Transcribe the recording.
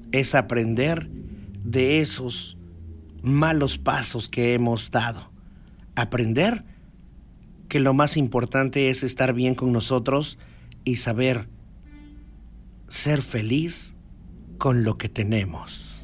es aprender de esos malos pasos que hemos dado. Aprender que lo más importante es estar bien con nosotros y saber ser feliz con lo que tenemos.